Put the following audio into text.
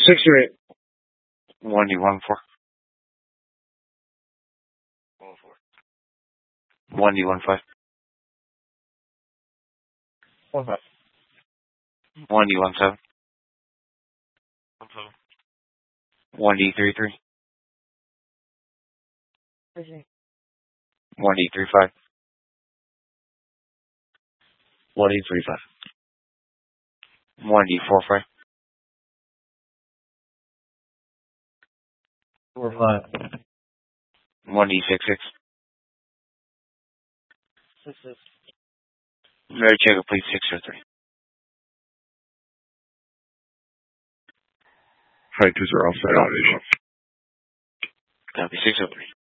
628. 1D14. 1D15. 15. 1D17. 1D33. 1D35. 1E35. 1D45. 45. 1D66. 66. Ready, check it, please. 603. Flight 20 offside elevation. Copy 603.